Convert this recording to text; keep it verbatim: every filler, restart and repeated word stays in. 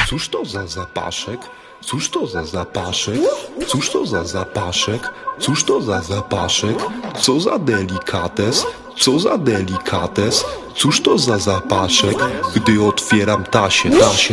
Cóż to za zapaszek? Cóż to za zapaszek? Cóż to za zapaszek? Cóż to za zapaszek? Co za delikates? Co za delikates? Cóż to za zapaszek? Gdy otwieram tasię, tasię,